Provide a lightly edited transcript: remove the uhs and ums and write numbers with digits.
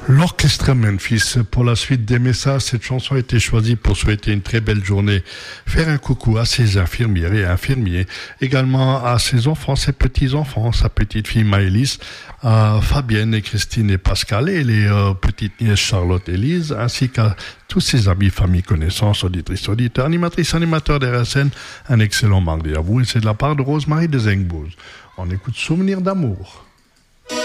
L'orchestre Memphis, pour la suite des messages, cette chanson a été choisie pour souhaiter une très belle journée, faire un coucou à ses infirmières et infirmiers, également à ses enfants, ses petits-enfants, sa petite-fille Maëlys, à Fabienne et Christine et Pascal et les petites nièces Charlotte et Lise, ainsi qu'à tous ses amis, familles, connaissances, auditrices, auditeurs, animatrices, animateurs d'RSN. Un excellent mardi à vous et c'est de la part de Rosemary de Zengboz. On écoute Souvenir d'amour.